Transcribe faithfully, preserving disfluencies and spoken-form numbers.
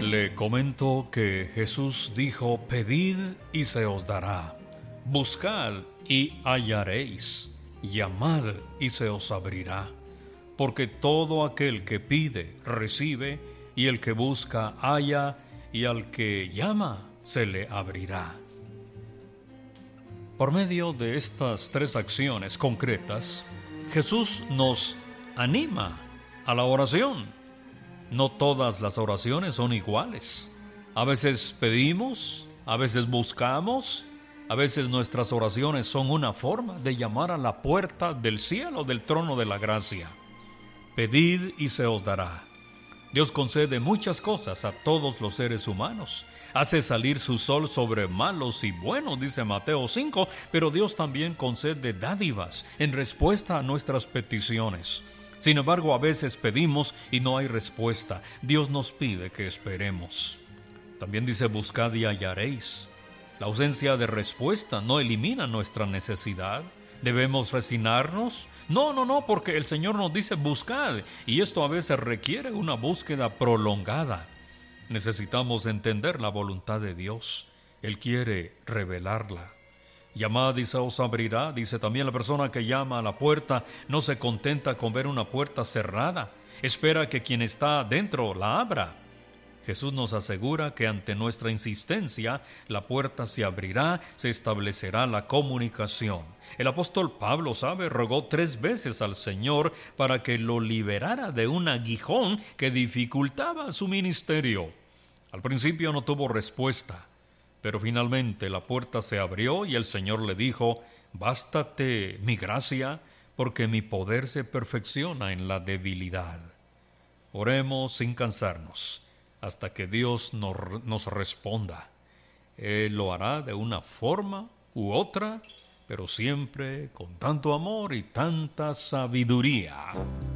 Le comento que Jesús dijo: pedid y se os dará, buscad y hallaréis, llamad y se os abrirá, porque todo aquel que pide recibe, y el que busca halla, y al que llama se le abrirá. Por medio de estas tres acciones concretas, Jesús nos anima a la oración. No todas las oraciones son iguales. A veces pedimos, a veces buscamos, a veces nuestras oraciones son una forma de llamar a la puerta del cielo, del trono de la gracia. Pedid y se os dará. Dios concede muchas cosas a todos los seres humanos. Hace salir su sol sobre malos y buenos, dice Mateo cinco, pero Dios también concede dádivas en respuesta a nuestras peticiones. Sin embargo, a veces pedimos y no hay respuesta. Dios nos pide que esperemos. También dice: buscad y hallaréis. La ausencia de respuesta no elimina nuestra necesidad. ¿Debemos resignarnos? No, no, no, porque el Señor nos dice: buscad, y esto a veces requiere una búsqueda prolongada. Necesitamos entender la voluntad de Dios. Él quiere revelarla. Llamad y se os abrirá, dice también. La persona que llama a la puerta no se contenta con ver una puerta cerrada, espera que quien está dentro la abra. Jesús nos asegura que ante nuestra insistencia, la puerta se abrirá, se establecerá la comunicación. El apóstol Pablo, sabe, rogó tres veces al Señor para que lo liberara de un aguijón que dificultaba su ministerio. Al principio no tuvo respuesta, pero finalmente la puerta se abrió y el Señor le dijo: bástate mi gracia, porque mi poder se perfecciona en la debilidad. Oremos sin cansarnos hasta que Dios nos, nos responda. Él lo hará de una forma u otra, pero siempre con tanto amor y tanta sabiduría.